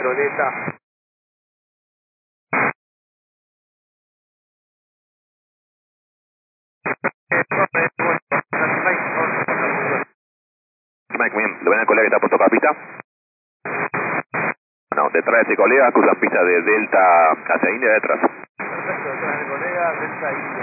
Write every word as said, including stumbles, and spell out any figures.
cuatro, Delta. Mike, muy bien. ¿Lo ven al colega que está puesto acá a pista? No, detrás de ese colega cruzan pista de Delta hacia India detrás. Perfecto, detrás del colega, Delta India.